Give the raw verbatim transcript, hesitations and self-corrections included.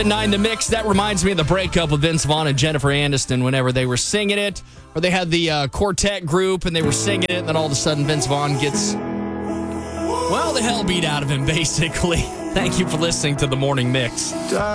Nine, the mix. That reminds me of the breakup with Vince Vaughn and Jennifer Aniston whenever they were singing it, or they had the uh, quartet group and they were singing it, and then all of a sudden Vince Vaughn gets, well, the hell beat out of him, basically. Thank you for listening to The Morning Mix.